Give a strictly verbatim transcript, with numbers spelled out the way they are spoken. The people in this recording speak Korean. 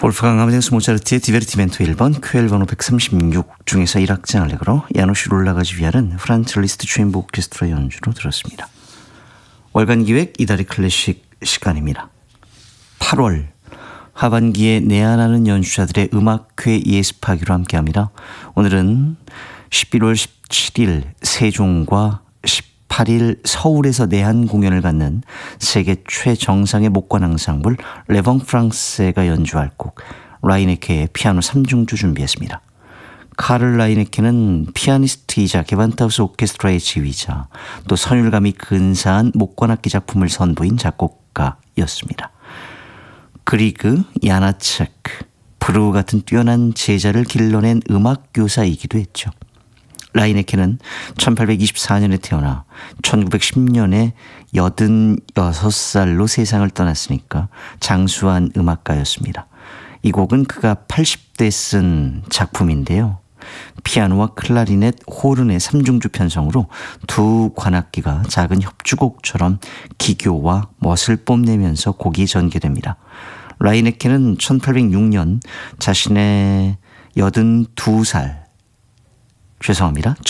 볼프강 아마데우스 모차르트의 디베르티멘토 일 번 큐엘 번호 백삼십육 중에서 일 악장 알레그로 야노시 롤라가지 위아른 프란츠 리스트 주인부 오케스트라 연주로 들었습니다. 월간 기획 이달의 클래식 시간입니다. 팔월 하반기에 내한하는 연주자들의 음악회 예습하기로 함께합니다. 오늘은 십일월 십칠일 세종과 십팔일 서울에서 내한 공연을 갖는 세계 최정상의 목관 앙상블 레봉 프랑스가 연주할 곡 라이네케의 피아노 삼중주 준비했습니다. 카를 라이네케는 피아니스트이자 게반트하우스 오케스트라의 지휘자, 또 선율감이 근사한 목관악기 작품을 선보인 작곡가였습니다. 그리그, 야나체크, 브루 같은 뛰어난 제자를 길러낸 음악교사이기도 했죠. 라이네케는 천팔백이십사년에 태어나 천구백십년에 여든여섯 살로 세상을 떠났으니까 장수한 음악가였습니다. 이 곡은 그가 팔십대 쓴 작품인데요. 피아노와 클라리넷, 호른의 삼중주 편성으로 두 관악기가 작은 협주곡처럼 기교와 멋을 뽐내면서 곡이 전개됩니다. 라이네케는 천팔백육년 자신의 여든두 살 죄송합니다.